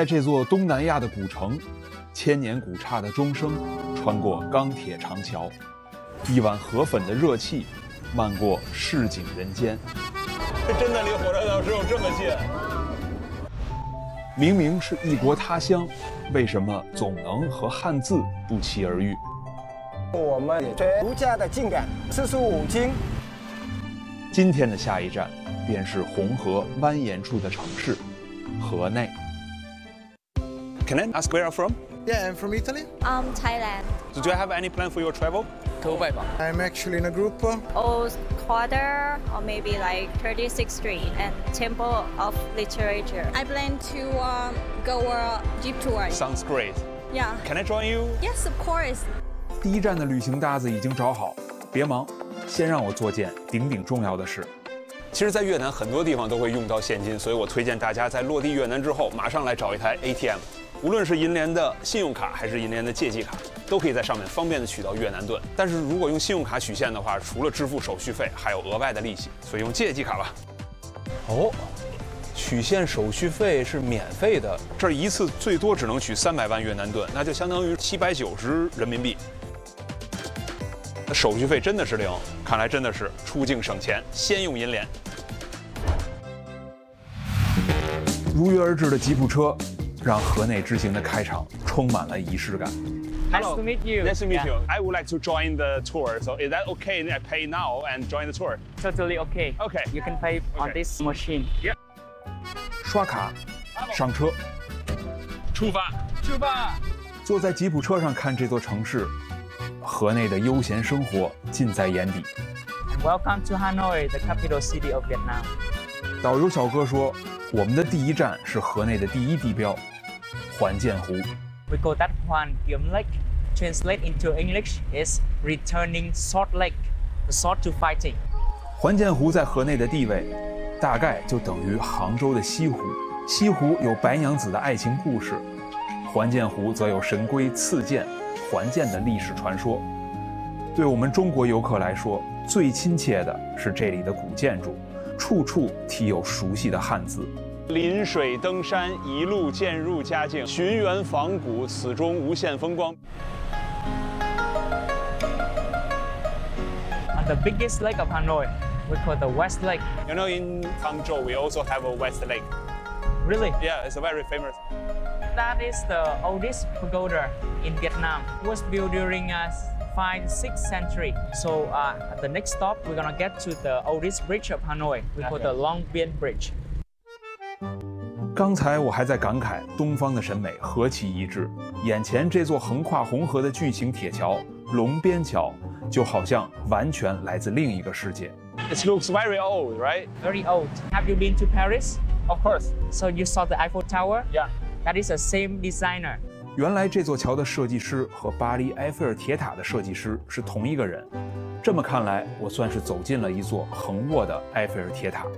在这座东南亚的古城，千年古刹的钟声穿过钢铁长桥，一碗河粉的热气漫过市井人间。 真的离火车头只有这么近。 明明是异国他乡，为什么总能和汉字不期而遇？ 我们学儒家的经典四书五经。 今天的下一站便是红河蜿蜒处的城市河内。 Can I ask where you're from? Yeah, I'm from Italy. Thailand. So do you have any plan for your travel? I'm actually in a group. Old Quarter, or maybe like 36th Street and Temple of Literature. I plan to go a jeep tour. Sounds great. Yeah. Can I join you? Yes, of course. 第一站的旅行搭子已经找好，别忙，先让我做件顶顶重要的事。 其实，在越南很多地方都会用到现金，所以我推荐大家在落地越南之后，马上来找一台 ATM。无论是银联的信用卡还是银联的借记卡，都可以在上面方便的取到越南盾。但是如果用信用卡取现的话，除了支付手续费，还有额外的利息，所以用借记卡吧。哦，取现手续费是免费的，这儿一次最多只能取300万越南盾，那就相当于790人民币。那手续费真的是零，看来真的是出境省钱，先用银联。 如约而至的吉普车，让河内之行的开场充满了仪式感。 Nice to meet you. Nice to meet you. I would like to join the tour. So is that okay? I pay now and join the tour. Totally okay. Okay. You can pay on Okay. this machine. Yeah. 刷卡，上车， 出发。 坐在吉普车上看这座城市，河内的悠闲生活尽在眼底。 Welcome to Hanoi, the capital city of Vietnam. 导游小哥说，我们的第一站是河内的第一地标——环建湖。 We call that Hoan Kiem Lake. Translate into English is returning Sword Lake, the sword to fighting. 环建湖在河内的地位，大概就等于杭州的西湖。西湖有白娘子的爱情故事，环建湖则有神龟赐剑、还剑的历史传说。对我们中国游客来说，最亲切的是这里的古建筑，处处题有熟悉的汉字。 临水登山，一路渐入佳境，寻源访古，此中无限风光。 On the biggest lake of Hanoi, we call the West Lake. You know, in Hangzhou, we also have a West Lake. Really? Yeah, it's a very famous. That is the oldest pagoda in Vietnam. It was built during 5th, 6th century. So at the next stop, we're gonna get to the oldest bridge of Hanoi. We call the Long Bien Bridge. 刚才我还在感慨东方的审美何其一致，眼前这座横跨红河的巨型铁桥龙边桥，就好像完全来自另一个世界。 It looks very old, right? Very old. Have you been to Paris? Of course. So you saw the Eiffel Tower? Yeah. That is the same designer. 原来这座桥的设计师和巴黎埃菲尔铁塔的设计师是同一个人。这么看来，我算是走进了一座横卧的埃菲尔铁塔。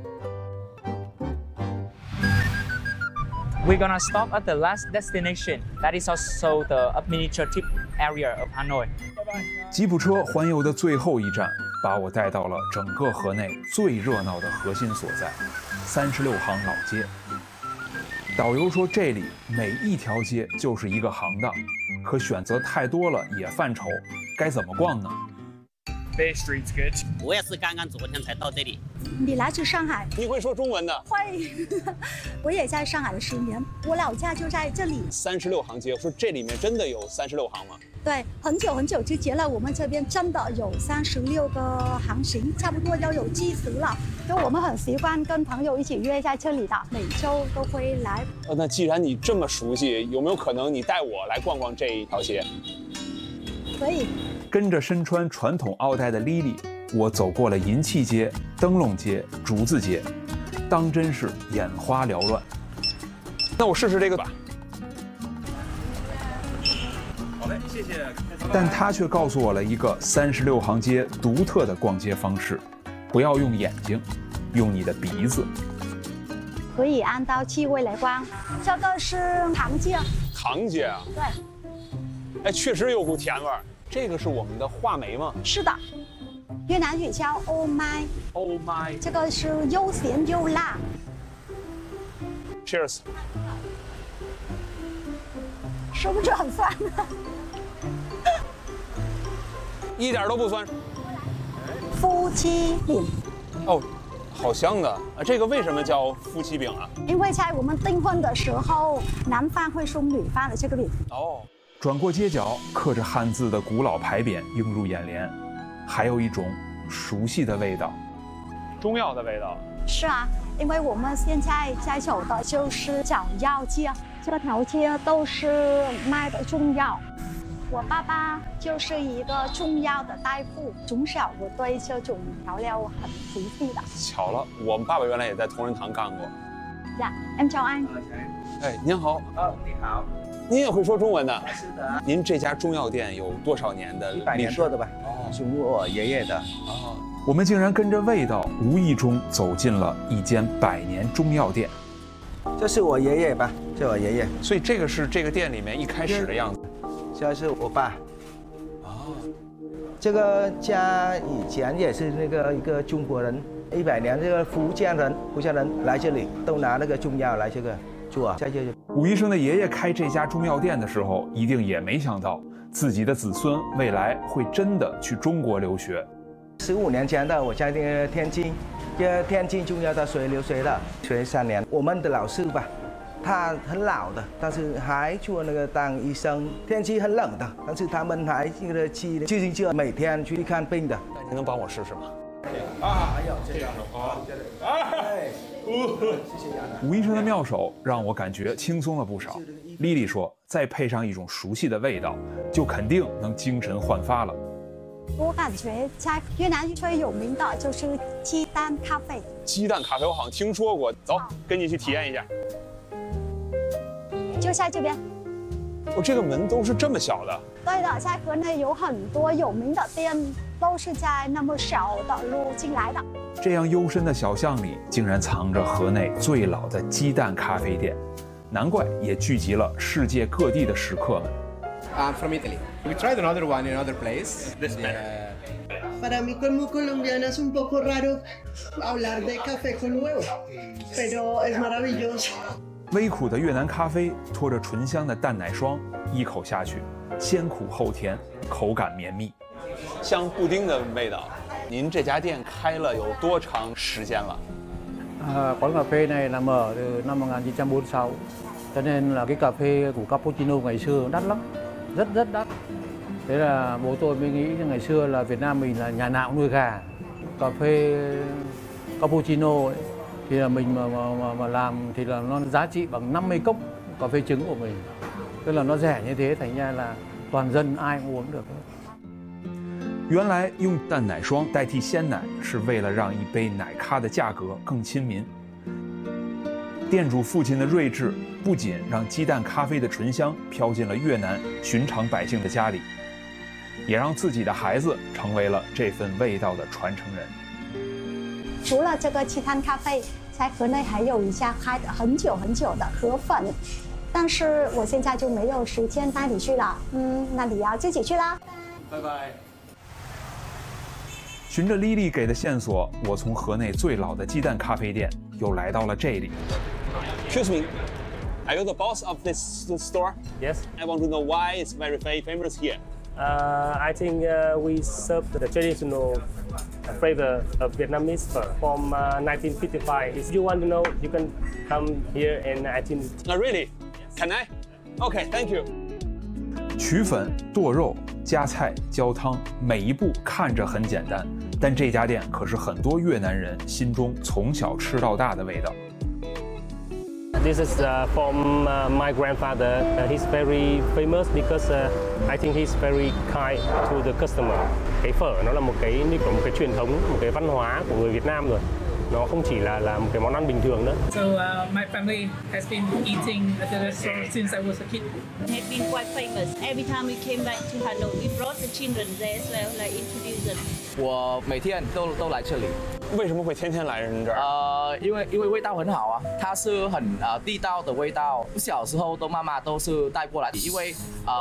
We're gonna stop at the last destination. That is also the administrative area of Hanoi. 吉普车环游的最后一站，把我带到了整个河内最热闹的核心所在——36行老街。导游说，这里每一条街就是一个行当，可选择太多了也犯愁，该怎么逛呢？ Bay Street's good. 我也是刚刚昨天才到这里。 你来自上海？ 你会说中文的？ 会，我也在上海了10年，我老家就在这里。 36行街，我说这里面真的有36行吗？ 对，很久很久之前了，我们这边真的有36个行型，差不多要有70了。就我们很习惯跟朋友一起约在这里的，每周都会来。 那既然你这么熟悉，有没有可能你带我来逛逛这一条街？ 可以。 跟着身穿传统奥黛的 Lily， 我走过了银器街、灯笼街、竹子街，当真是眼花缭乱。 那我试试这个吧。好嘞，谢谢。 但他却告诉我了一个36行街独特的逛街方式：不要用眼睛，用你的鼻子。 可以按照气味来逛。这个是糖街。 糖街啊？ 对。 哎，确实有股甜味儿。这个是我们的话梅吗？ 是的，越南语叫 Oh my。Oh my。 这个是又咸又辣。 Cheers。 是不是很酸？ 一点都不酸。 夫妻饼。 哦，好香的啊！这个为什么叫夫妻饼啊？ 因为在我们订婚的时候，男方会送女方的这个饼。 哦。 转过街角，刻着汉字的古老牌匾映入眼帘，还有一种熟悉的味道， 中药的味道。 是啊，因为我们现在在走的就是找药街，这条街都是卖的中药。我爸爸就是一个中药的大夫，从小我对这种调料很熟悉的。 巧了，我们爸爸原来也在同仁堂干过。 呀，em chào anh。 哎，您好。 你好。 您也会说中文的？是的。您这家中药店有多少年的历史？100 年做的吧。哦，是我爷爷的。 哦。 我们竟然跟着味道，无意中走进了一间100年中药店。 这是我爷爷吧？这是我爷爷。 所以这个是这个店里面一开始的样子。 这是我爸。哦。这个家以前也是那个一个中国人，100年这个福建人来这里都拿那个中药来这个做，在这。 武医生的爷爷开这家中药店的时候，一定也没想到自己的子孙未来会真的去中国留学。 15年前的我在那个天津，天津中药大学留学的，学3年。我们的老师吧，他很老的，但是还做那个当医生。天气很冷的，但是他们还这个骑自行车每天去看病的。 那您能帮我试试吗？ 啊，哎呦，这样的啊，哎，谢谢杨吴医生的妙手让我感觉轻松了不少。丽丽说，再配上一种熟悉的味道，就肯定能精神焕发了。 我感觉在越南最有名的就是鸡蛋咖啡。 鸡蛋咖啡我好像听说过，走，跟你去体验一下。 就在这边。 哦，这个门都是这么小的。 对的，在河内有很多有名的店都是在那么小的路进来的。 这样幽深的小巷里，竟然藏着河内最老的鸡蛋咖啡店，难怪也聚集了世界各地的食客们。 I'm from Italy. We tried another one in another place. This better. Para mí como colombiana es un poco raro hablar de café con huevo, pero es maravilloso. 微苦的越南咖啡拖着醇香的蛋奶霜，一口下去，先苦后甜，口感绵密， 像布丁的味道。您这家店开了有多长时间了 ？Quán cà phê này là mở từ năm 1946, cho nên là cái cà phê của cappuccino ngày xưa đắt lắm, rất đắt. Thế là bố tôi mới nghĩ ngày xưa là Việt Nam mình là nhà nào cũng nuôi gà, cà phê cappuccino ấy, thì là mình mà làm thì là nó giá trị bằng 50 cốc cà phê trứng của mình, tức là nó rẻ như thế thành ra là toàn dân ai cũng uống được. 原来用蛋奶霜代替鲜奶是为了让一杯奶咖的价格更亲民。店主父亲的睿智不仅让鸡蛋咖啡的醇香飘进了越南寻常百姓的家里，也让自己的孩子成为了这份味道的传承人。 除了这个鸡蛋咖啡，在河内还有一家开了很久的河粉，但是我现在就没有时间带你去了。那你要自己去啦。 拜拜。 循着莉莉给的线索，我从河内最老的鸡蛋咖啡店又来到了这里。 Excuse me, are you the boss of this store? Yes. I want to know why it's very famous here. I think we serve the traditional flavor of Vietnamese pho from 1955. If you want to know, you can come here and I think. Really? Can I? Okay, thank you. 取粉、剁肉、加菜、浇汤，每一步看着很简单，但这家店可是很多越南人心中从小吃到大的味道。 This is from my grandfather. He's very famous because I think he's very kind to the customer. Cái phở nó là một cái như kiểu một cái truyền thống, một cái văn hóa của người Việt Nam rồi. Nó không chỉ là một cái món ăn bình thường nữa. So my family has been eating at the restaurant since I was a kid. It had been quite famous. Every time we came back to Hanoi, we brought the children there as well, like introduce them. 我每天都来这里。 为什么会天天来人这儿？ 因为味道很好啊，它是很地道的味道。小时候妈妈都是带过来，因为